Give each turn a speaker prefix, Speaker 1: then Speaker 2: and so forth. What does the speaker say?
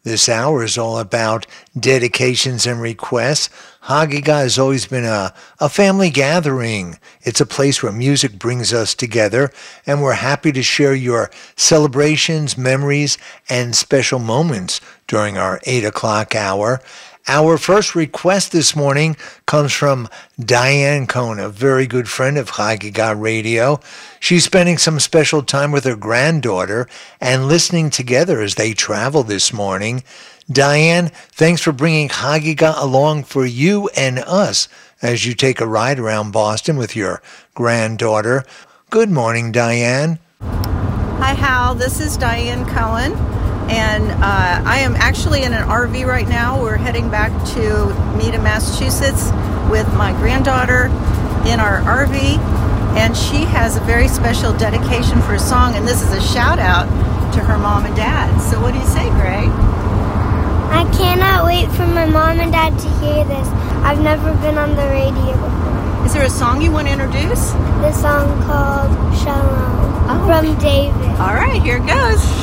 Speaker 1: This hour is all about dedications and requests. Hagigah has always been a family gathering. It's a place where music brings us together, and we're happy to share your celebrations, memories, and special moments during our 8 o'clock hour. Our first request this morning comes from Diane Cohn, a very good friend of Hagigah Radio. She's spending some special time with her granddaughter and listening together as they travel this morning. Diane, thanks for bringing Hagigah along for you and us as you take a ride around Boston with your granddaughter. Good morning, Diane.
Speaker 2: Hi, Hal. This is Diane Cohen. And I am actually in an RV right now. We're heading back to Needham, Massachusetts with my granddaughter in our RV. And she has a very special dedication for a song. And this is a shout out to her mom and dad. So what do you say, Greg?
Speaker 3: I cannot wait for my mom and dad to hear this. I've never been on the radio before.
Speaker 2: Is there a song you want to introduce?
Speaker 3: The song called Shalom from David.
Speaker 2: All right, here it goes.